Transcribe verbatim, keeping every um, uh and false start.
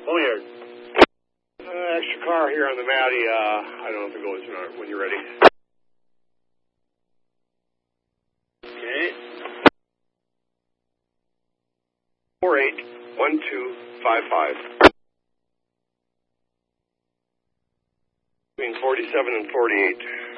Boneyard. Uh, extra car here on the Matty. Uh, I don't know if it goes or not when you're ready. Okay. Four eight one two five five. Between forty-seven and forty-eight.